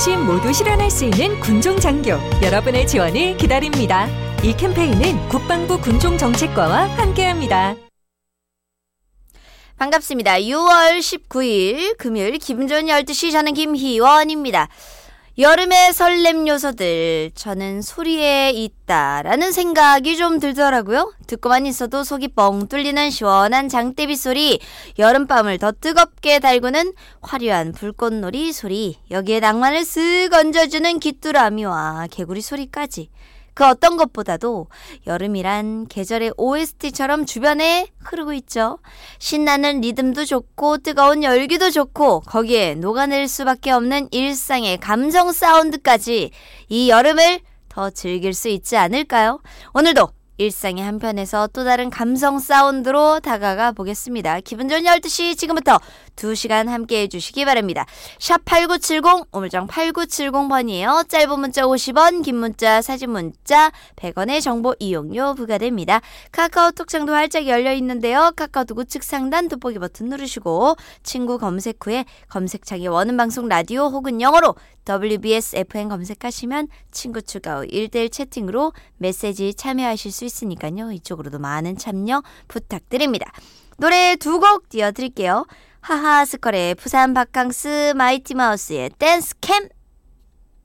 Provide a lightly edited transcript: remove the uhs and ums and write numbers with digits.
어르신 모두 실현할 수 있는 군종장교, 여러분의 지원을 기다립니다. 이 캠페인은 국방부 군종정책과와 함께합니다. 반갑습니다. 6월 19일 금요일 기분 좋은 12시, 저는 김희원입니다. 여름의 설렘 요소들, 저는 소리에 있다라는 생각이 좀 들더라고요. 듣고만 있어도 속이 뻥 뚫리는 시원한 장대비 소리, 여름밤을 더 뜨겁게 달구는 화려한 불꽃놀이 소리, 여기에 낭만을 쓱 얹어주는 귀뚜라미와 개구리 소리까지, 그 어떤 것보다도 여름이란 계절의 OST처럼 주변에 흐르고 있죠. 신나는 리듬도 좋고 뜨거운 열기도 좋고 거기에 녹아낼 수밖에 없는 일상의 감성 사운드까지, 이 여름을 더 즐길 수 있지 않을까요? 오늘도 일상의 한편에서 또 다른 감성 사운드로 다가가 보겠습니다. 기분 좋은 12시, 지금부터 2시간 함께 해주시기 바랍니다. 샵 8970, 우물정 8970번이에요. 짧은 문자 50원, 긴 문자, 사진 문자 100원의 정보 이용료 부과됩니다. 카카오톡 창도 활짝 열려 있는데요. 카카오톡 우측 상단 돋보기 버튼 누르시고 친구 검색 후에 검색창에 원음 방송 라디오 혹은 영어로 WBS FM 검색하시면 친구 추가 후 1대1 채팅으로 메시지 참여하실 수 있으니까요. 이쪽으로도 많은 참여 부탁드립니다. 노래 2곡 띄워드릴게요. 하하스컬의 부산 바캉스, 마이티마우스의 댄스 캠.